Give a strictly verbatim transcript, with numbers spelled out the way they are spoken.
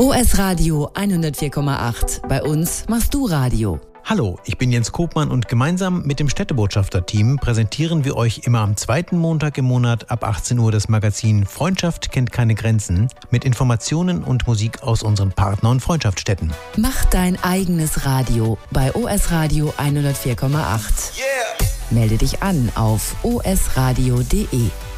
O S Radio hundertvier Komma acht. Bei uns machst du Radio. Hallo, ich bin Jens Kopmann und gemeinsam mit dem Städtebotschafter-Team präsentieren wir euch immer am zweiten Montag im Monat ab achtzehn Uhr das Magazin Freundschaft kennt keine Grenzen mit Informationen und Musik aus unseren Partner- und Freundschaftsstädten. Mach dein eigenes Radio bei O S Radio hundertvier Komma acht. Yeah. Melde dich an auf o s radio punkt d e.